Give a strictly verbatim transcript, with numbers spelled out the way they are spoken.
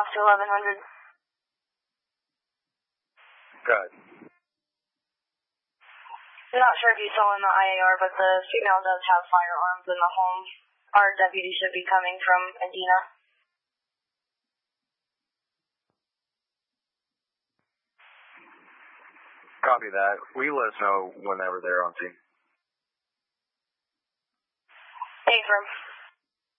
off to eleven hundred. Good. I'm not sure if you saw in the I A R, but the female does have firearms in the home. Our deputy should be coming from Adina. Copy that. Will you let us know whenever they're on scene? Affirm.